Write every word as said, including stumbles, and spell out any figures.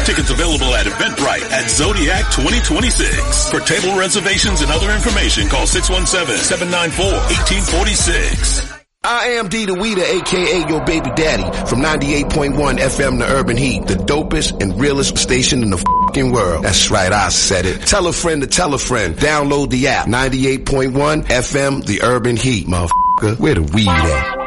Tickets available at Eventbrite at Zodiac twenty twenty-six. For table reservations and other information, call six one seven, seven nine four, one eight four six. I am D the Weeder, aka your baby daddy, from ninety-eight point one F M The Urban Heat, the dopest and realest station in the fucking world. That's right, I said it. Tell a friend to tell a friend. Download the app, ninety-eight point one F M The Urban Heat, motherfucker. Where the weed at?